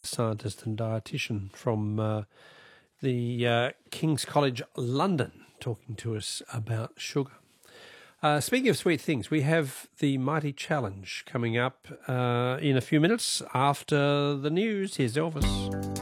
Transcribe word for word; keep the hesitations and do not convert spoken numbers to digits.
scientist and dietitian from uh, the uh, King's College London, talking to us about sugar. Uh, speaking of sweet things, we have the Mighty Challenge coming up uh, in a few minutes after the news. Here's Elvis.